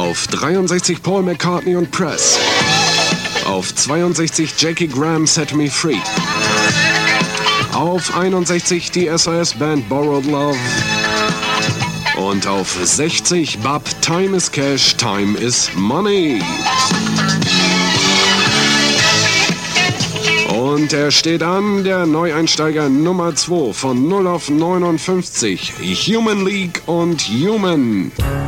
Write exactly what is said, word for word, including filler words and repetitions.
Auf dreiundsechzig Paul McCartney und Press. Auf zweiundsechzig Jackie Graham, Set Me Free. Auf einundsechzig die S O S-Band Borrowed Love. Und auf sechzig Bab, Time is Cash, Time is Money. Und er steht an, der Neueinsteiger Nummer zwei von null auf neunundfünfzig, Human League und Human.